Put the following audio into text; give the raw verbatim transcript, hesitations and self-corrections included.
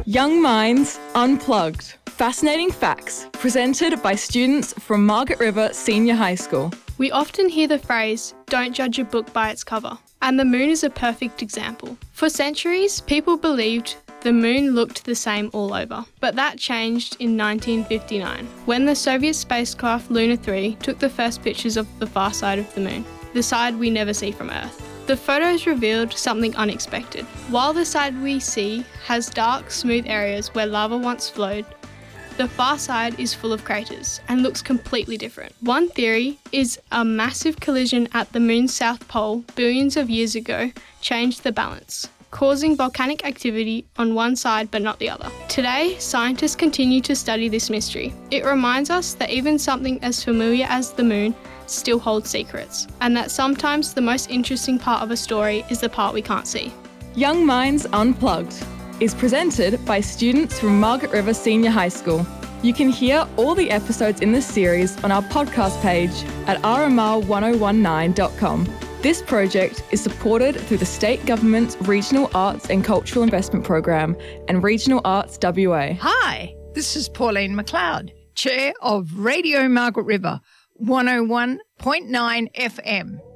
Young Minds Unplugged. Fascinating facts presented by students from Margaret River Senior High School. We often hear the phrase, "Don't judge a book by its cover." And the moon is a perfect example. For centuries, people believed the moon looked the same all over. But that changed in nineteen fifty-nine, when the Soviet spacecraft Luna three took the first pictures of the far side of the moon, the side we never see from Earth. The photos revealed something unexpected. While the side we see has dark, smooth areas where lava once flowed, the far side is full of craters and looks completely different. One theory is a massive collision at the moon's south pole billions of years ago changed the balance, causing volcanic activity on one side but not the other. Today, scientists continue to study this mystery. It reminds us that even something as familiar as the moon still holds secrets, and that sometimes the most interesting part of a story is the part we can't see. Young Minds Unplugged is presented by students from Margaret River Senior High School. You can hear all the episodes in this series on our podcast page at r m r one oh one nine dot com. This project is supported through the State Government's Regional Arts and Cultural Investment Program and Regional Arts W A. Hi, this is Pauline McLeod, Chair of Radio Margaret River, one oh one point nine F M.